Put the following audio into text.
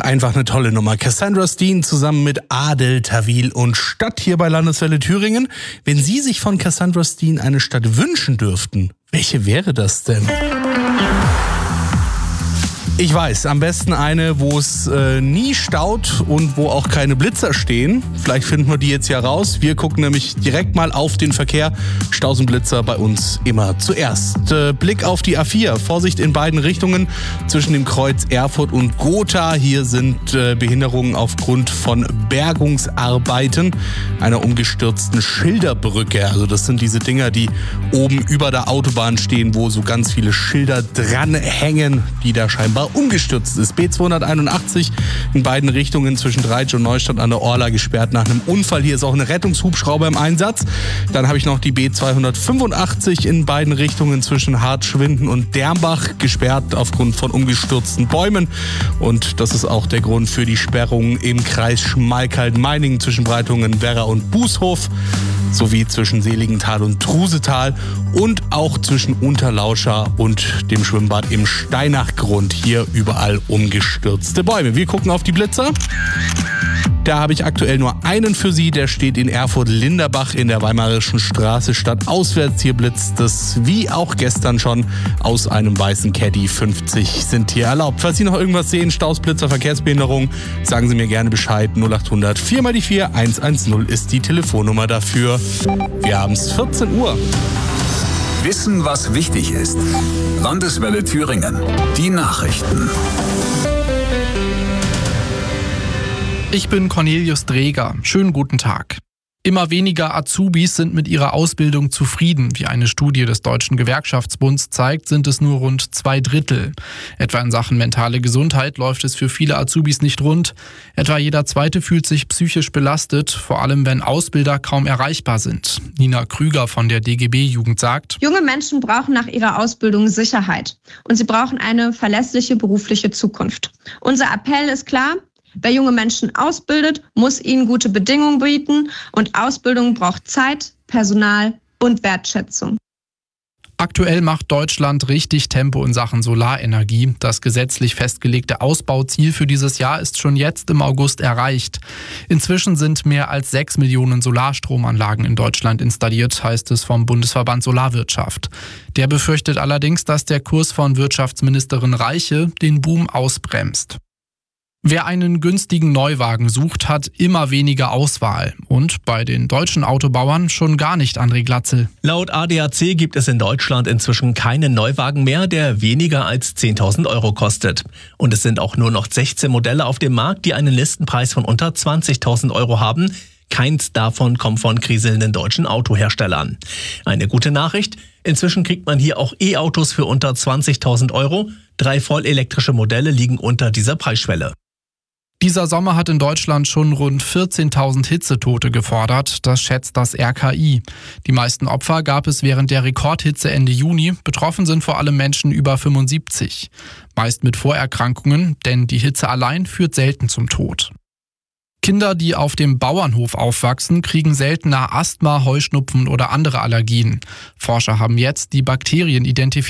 Einfach eine tolle Nummer. Cassandra Steen zusammen mit Adel Tawil und Stadt hier bei Landeswelle Thüringen. Wenn Sie sich von Cassandra Steen eine Stadt wünschen dürften, welche wäre das denn? Ich weiß, am besten eine, wo es nie staut und wo auch keine Blitzer stehen. Vielleicht finden wir die jetzt ja raus. Wir gucken nämlich direkt mal auf den Verkehr. Staus und Blitzer bei uns immer zuerst. Blick auf die A4. Vorsicht in beiden Richtungen zwischen dem Kreuz Erfurt und Gotha. Hier sind Behinderungen aufgrund von Bergungsarbeiten einer umgestürzten Schilderbrücke. Also das sind diese Dinger, die oben über der Autobahn stehen, wo so ganz viele Schilder dranhängen, die da scheinbar umgestürzt ist. B281 in beiden Richtungen zwischen Dreitsch und Neustadt an der Orla gesperrt nach einem Unfall. Hier ist auch ein Rettungshubschrauber im Einsatz. Dann habe ich noch die B285 in beiden Richtungen zwischen Hartschwinden und Dermbach gesperrt aufgrund von umgestürzten Bäumen. Und das ist auch der Grund für die Sperrung im Kreis Schmalkalden-Meiningen zwischen Breitungen, Werra und Bußhof sowie zwischen Seligenthal und Trusetal und auch zwischen Unterlauscha und dem Schwimmbad im Steinachgrund. Hier überall umgestürzte Bäume. Wir gucken auf die Blitzer. Da habe ich aktuell nur einen für Sie. Der steht in Erfurt-Linderbach in der Weimarischen Straße stadtauswärts. Hier blitzt es, wie auch gestern schon, aus einem weißen Caddy. 50 sind hier erlaubt. Falls Sie noch irgendwas sehen, Staus, Blitzer, Verkehrsbehinderung, sagen Sie mir gerne Bescheid. 0800 4x4 110 ist die Telefonnummer dafür. Wir haben es 14 Uhr. Wissen, was wichtig ist. Landeswelle Thüringen. Die Nachrichten. Ich bin Cornelius Dreger. Schönen guten Tag. Immer weniger Azubis sind mit ihrer Ausbildung zufrieden. Wie eine Studie des Deutschen Gewerkschaftsbunds zeigt, sind es nur rund 2/3. Etwa in Sachen mentale Gesundheit läuft es für viele Azubis nicht rund. Etwa jeder Zweite fühlt sich psychisch belastet, vor allem wenn Ausbilder kaum erreichbar sind. Nina Krüger von der DGB-Jugend sagt: Junge Menschen brauchen nach ihrer Ausbildung Sicherheit und sie brauchen eine verlässliche berufliche Zukunft. Unser Appell ist klar: Wer junge Menschen ausbildet, muss ihnen gute Bedingungen bieten und Ausbildung braucht Zeit, Personal und Wertschätzung. Aktuell macht Deutschland richtig Tempo in Sachen Solarenergie. Das gesetzlich festgelegte Ausbauziel für dieses Jahr ist schon jetzt im August erreicht. Inzwischen sind mehr als 6 Millionen Solarstromanlagen in Deutschland installiert, heißt es vom Bundesverband Solarwirtschaft. Der befürchtet allerdings, dass der Kurs von Wirtschaftsministerin Reiche den Boom ausbremst. Wer einen günstigen Neuwagen sucht, hat immer weniger Auswahl. Und bei den deutschen Autobauern schon gar nicht, André Glatzel. Laut ADAC gibt es in Deutschland inzwischen keinen Neuwagen mehr, der weniger als 10.000 Euro kostet. Und es sind auch nur noch 16 Modelle auf dem Markt, die einen Listenpreis von unter 20.000 Euro haben. Keins davon kommt von kriselnden deutschen Autoherstellern. Eine gute Nachricht: Inzwischen kriegt man hier auch E-Autos für unter 20.000 Euro. 3 vollelektrische Modelle liegen unter dieser Preisschwelle. Dieser Sommer hat in Deutschland schon rund 14.000 Hitzetote gefordert, das schätzt das RKI. Die meisten Opfer gab es während der Rekordhitze Ende Juni. Betroffen sind vor allem Menschen über 75. Meist mit Vorerkrankungen, denn die Hitze allein führt selten zum Tod. Kinder, die auf dem Bauernhof aufwachsen, kriegen seltener Asthma, Heuschnupfen oder andere Allergien. Forscher haben jetzt die Bakterien identifiziert,